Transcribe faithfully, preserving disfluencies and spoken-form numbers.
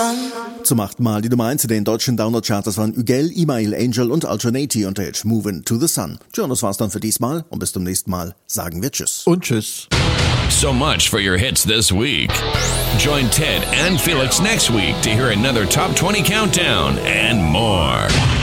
Zum achten Mal die Nummer eins in den deutschen Download-Charts waren Ügel, Email, Angel und Alternati unter Hit Movin' to the Sun. Tja, das war's dann für diesmal und bis zum nächsten Mal sagen wir Tschüss. Und Tschüss. So much for your hits this week. Join Ted and Felix next week to hear another Top twenty Countdown and more.